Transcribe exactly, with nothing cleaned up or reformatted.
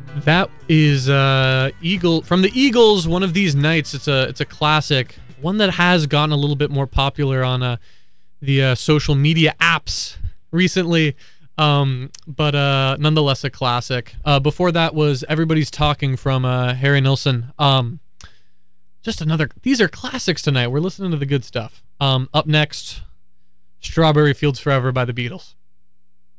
That is uh, Eagle from the Eagles. One of These Nights. It's a it's a classic, one that has gotten a little bit more popular on uh, the uh, social media apps recently, um, but uh, nonetheless a classic. Uh, before that was Everybody's Talking from uh, Harry Nilsson. Um, just another. These are classics tonight. We're listening to the good stuff. Um, up next, Strawberry Fields Forever by the Beatles.